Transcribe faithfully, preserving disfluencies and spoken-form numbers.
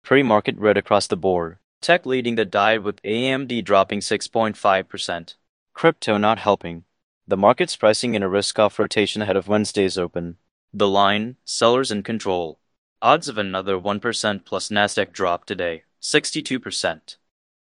Pre-market red across the board. Tech leading the dive with A M D dropping six point five percent. Crypto not helping. The market's pricing in a risk-off rotation ahead of Wednesday's open. The line, sellers in control. Odds of another one percent plus Nasdaq drop today, sixty-two percent.